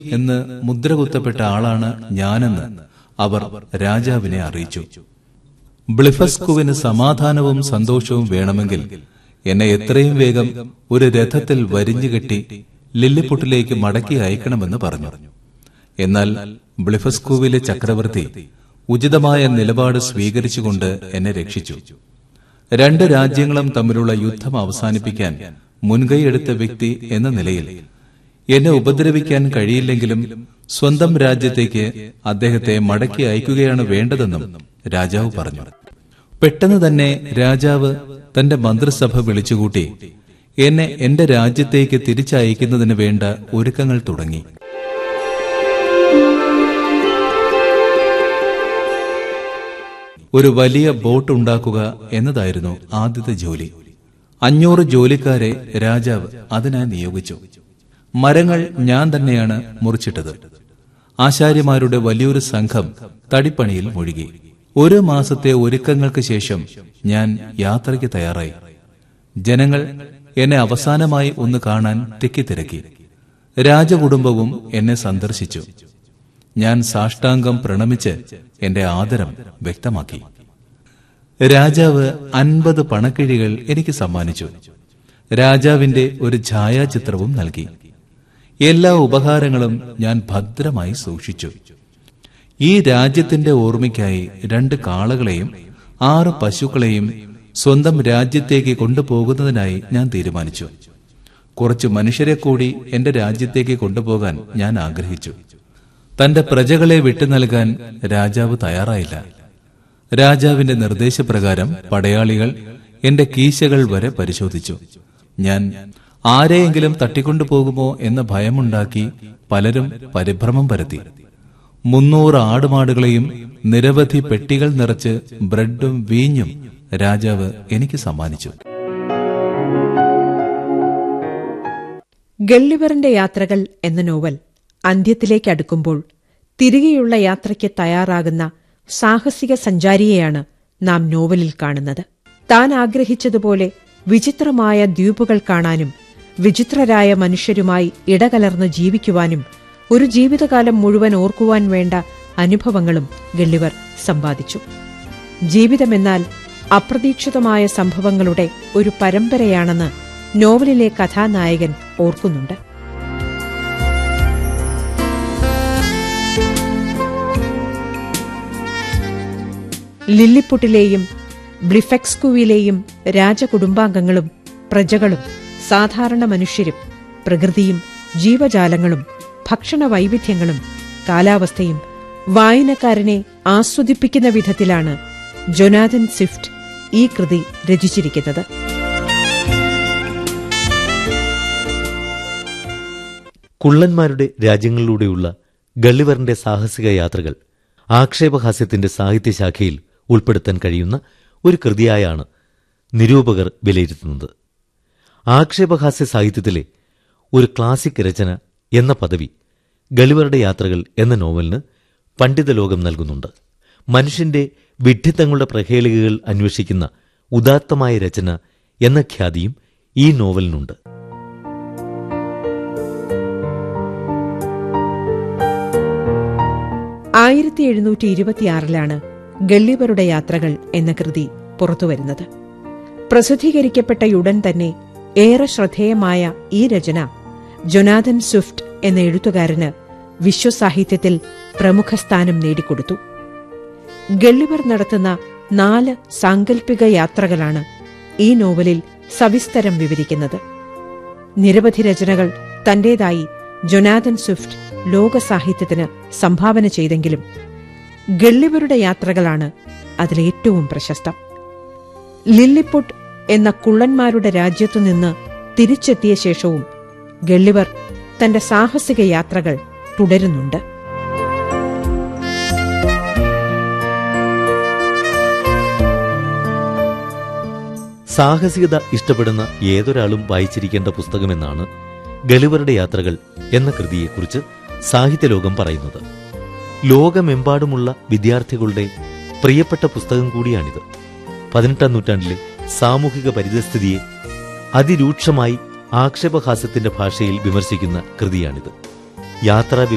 എന്ന് മുദ്രകുത്തപ്പെട്ട ആളാണ് ഞാനെന്ന് അവർ രാജാവിനെ അറിയിച്ചു. ബ്ലിഫസ്കുവിന് സമാധാനവും സന്തോഷവും വേണമെങ്കിൽ എന്നെ എത്രയും വേഗം ഒരു രഥത്തിൽ വരിഞ്ഞുകെട്ടി ലില്ലിപുട്ടിലേക്ക് മടക്കി അയക്കണമെന്ന് പറഞ്ഞു. എന്നാൽ ബ്ലിഫസ്കുവിലെ ചക്രവർത്തി ഉചിതമായ നിലപാട് സ്വീകരിച്ചുകൊണ്ട് എന്നെ രക്ഷിച്ചു. രണ്ട് രാജ്യങ്ങളും തമ്മിലുള്ള യുദ്ധം അവസാനിപ്പിക്കാൻ മുൻകൈയെടുത്ത വ്യക്തി എന്ന നിലയിൽ എന്നെ ഉപദ്രവിക്കാൻ കഴിയില്ലെങ്കിലും സ്വന്തം രാജ്യത്തേക്ക് അദ്ദേഹത്തെ മടക്കി അയക്കുകയാണ് വേണ്ടതെന്നും രാജാവ് പറഞ്ഞു. പെട്ടെന്ന് തന്നെ രാജാവ് തന്റെ മന്ത്രിസഭ വിളിച്ചുകൂട്ടി എന്നെ എന്റെ രാജ്യത്തേക്ക് തിരിച്ചയക്കുന്നതിന് വേണ്ട ഒരുക്കങ്ങൾ തുടങ്ങി. ഒരു വലിയ ബോട്ട് ഉണ്ടാക്കുക എന്നതായിരുന്നു ആദ്യത്തെ ജോലി. 500 ജോലിക്കാരെ രാജാവ് അതിനായി നിയോഗിച്ചു. മരങ്ങൾ ഞാൻ തന്നെയാണ് മുറിച്ചിട്ടത്. ആശാരിമാരുടെ വലിയൊരു സംഘം തടിപ്പണിയിൽ മുഴുകി. 1 മാസത്തെ ഒരുക്കങ്ങൾക്ക് ശേഷം ഞാൻ യാത്രയ്ക്ക് തയ്യാറായി. ജനങ്ങൾ എന്നെ അവസാനമായി ഒന്ന് കാണാൻ തിക്കിത്തിരക്കി. രാജകുടുംബവും എന്നെ സന്ദർശിച്ചു. ഞാൻ സാഷ്ടാംഗം പ്രണമിച്ച് എന്റെ ആദരം വ്യക്തമാക്കി. രാജാവ് 50 പണക്കിഴികൾ എനിക്ക് സമ്മാനിച്ചു. രാജാവിന്റെ ഒരു ഛായാചിത്രവും നൽകി. എല്ലാ ഉപഹാരങ്ങളും ഞാൻ ഭദ്രമായി സൂക്ഷിച്ചു. ഈ രാജ്യത്തിന്റെ ഓർമ്മയ്ക്കായി 2 കാളകളെയും 6 പശുക്കളെയും സ്വന്തം രാജ്യത്തേക്ക് കൊണ്ടുപോകുന്നതിനായി ഞാൻ തീരുമാനിച്ചു. കുറച്ച് മനുഷ്യരെ കൂടി എന്റെ രാജ്യത്തേക്ക് കൊണ്ടുപോകാൻ ഞാൻ ആഗ്രഹിച്ചു. തന്റെ പ്രജകളെ വിട്ടു നൽകാൻ രാജാവ് തയ്യാറായില്ല. രാജാവിന്റെ നിർദ്ദേശപ്രകാരം പടയാളികൾ എന്റെ കീശകൾ വരെ പരിശോധിച്ചു. ഞാൻ ആരെയെങ്കിലും തട്ടിക്കൊണ്ടുപോകുമോ എന്ന ഭയമുണ്ടാക്കി പലരും പരിഭ്രമം പരത്തി. 300 ആടുമാടുകളെയും നിരവധി പെട്ടികൾ നിറച്ച് ബ്രെഡും വീഞ്ഞും രാജാവ് എനിക്ക് സമ്മാനിച്ചു. ഗള്ളിവറിന്റെ യാത്രകൾ എന്ന നോവൽ അന്ത്യത്തിലേക്ക് അടുക്കുമ്പോൾ തിരികെയുള്ള യാത്രയ്ക്ക് തയ്യാറാകുന്ന സാഹസിക സഞ്ചാരിയെയാണ് നാം നോവലിൽ കാണുന്നത്. താൻ ആഗ്രഹിച്ചതുപോലെ വിചിത്രമായ ദ്വീപുകൾ കാണാനും വിചിത്രരായ മനുഷ്യരുമായി ഇടകലർന്ന് ജീവിക്കുവാനും ഒരു ജീവിതകാലം മുഴുവൻ ഓർക്കുവാൻ വേണ്ട അനുഭവങ്ങളും ഗള്ളിവർ സമ്പാദിച്ചു. ജീവിതമെന്നാൽ അപ്രതീക്ഷിതമായ സംഭവങ്ങളുടെ ഒരു പരമ്പരയാണെന്ന് നോവലിലെ കഥാനായകൻ ഓർക്കുന്നുണ്ട്. ലില്ലിപുട്ടിലെയും ബ്ലിഫെക്സ്കുവിലെയും രാജകുടുംബാംഗങ്ങളും പ്രജകളും സാധാരണ മനുഷ്യരും പ്രകൃതിയും ജീവജാലങ്ങളും ഭക്ഷണ വൈവിധ്യങ്ങളും കാലാവസ്ഥയും വായനക്കാരനെ ആസ്വദിപ്പിക്കുന്ന വിധത്തിലാണ് ജൊനാഥൻ സ്വിഫ്റ്റ് ഈ കൃതി രചിച്ചിരിക്കുന്നത്. കുള്ളന്മാരുടെ രാജ്യങ്ങളിലൂടെയുള്ള ഗള്ളിവറിന്റെ സാഹസിക യാത്രകൾ ആക്ഷേപഹാസ്യത്തിന്റെ സാഹിത്യശാഖയിൽ ഉൾപ്പെടുത്താൻ കഴിയുന്ന ഒരു കൃതിയായാണ് നിരൂപകർ വിലയിരുത്തുന്നത്. ആക്ഷേപഹാസ്യ സാഹിത്യത്തിലെ ഒരു ക്ലാസിക് രചന എന്ന പദവി ഗള്ളിവറുടെ യാത്രകൾ എന്ന നോവലിന് പണ്ഡിതലോകം നൽകുന്നുണ്ട്. മനുഷ്യന്റെ വിഡ്ഢിത്തങ്ങളുടെ പ്രഹേളികകൾ അന്വേഷിക്കുന്ന ഉദാത്തമായ രചന എന്ന ഖ്യാതിയും ഈ നോവലിനുണ്ട്. ലാണ് ഗള്ളിവറുടെ യാത്രകൾ എന്ന കൃതി പുറത്തുവരുന്നത്. പ്രസിദ്ധീകരിക്കപ്പെട്ടയുടൻ തന്നെ ഏറെ ശ്രദ്ധേയമായ ഈ രചന ജൊനാഥൻ സ്വിഫ്റ്റ് എന്ന എഴുത്തുകാരന് വിശ്വസാഹിത്യത്തിൽ പ്രമുഖ സ്ഥാനം നേടിക്കൊടുത്തു. ഗള്ളിവർ നടത്തുന്ന 4 സാങ്കല്പിക യാത്രകളാണ് ഈ നോവലിൽ സവിസ്തരം വിവരിക്കുന്നത്. നിരവധി രചനകൾ തന്റേതായി ജൊനാഥൻ സ്വിഫ്റ്റ് ലോകസാഹിത്യത്തിന് സംഭാവന ചെയ്തെങ്കിലും ഗള്ളിവറുടെ യാത്രകളാണ് അതിലേറ്റവും പ്രശസ്തം. ലില്ലിപുട്ട് എന്ന കുള്ളന്മാരുടെ രാജ്യത്തുനിന്ന് തിരിച്ചെത്തിയ ശേഷവും ഗള്ളിവർ തന്റെ സാഹസിക യാത്രകൾ തുടരുന്നുണ്ട്. സാഹസികത ഇഷ്ടപ്പെടുന്ന ഏതൊരാളും വായിച്ചിരിക്കേണ്ട പുസ്തകമെന്നാണ് ഗള്ളിവറുടെ യാത്രകൾ എന്ന കൃതിയെക്കുറിച്ച് സാഹിത്യലോകം പറയുന്നത്. ലോകമെമ്പാടുമുള്ള വിദ്യാർത്ഥികളുടെ പ്രിയപ്പെട്ട പുസ്തകം കൂടിയാണിത്. 18ാം നൂറ്റാണ്ടിലെ സാമൂഹിക പരിതസ്ഥിതിയെ അതിരൂക്ഷമായി ആക്ഷേപഹാസ്യത്തിന്റെ ഭാഷയിൽ വിമർശിക്കുന്ന കൃതിയാണിത്. യാത്രാ